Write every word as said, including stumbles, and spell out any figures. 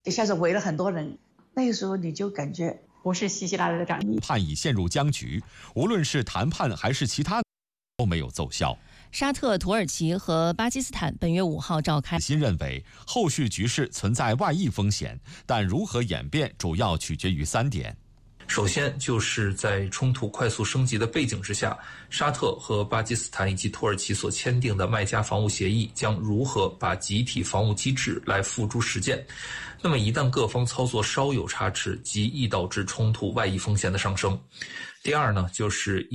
一下子围了很多人，那个时候你就感觉不是稀稀拉拉的战役， 判已陷入僵局，无论是谈判还是其他都没有奏效。 沙特、土耳其和巴基斯坦本月五号召开。 新认为，后续局势存在外溢风险，但如何演变主要取决于三点。 首先，就是在冲突快速升级的背景之下，沙特和巴基斯坦以及土耳其所签订的麦加防务协议将如何把集体防务机制来付诸实践。那么，一旦各方操作稍有差池，极易导致冲突外溢风险的上升。第二呢，就是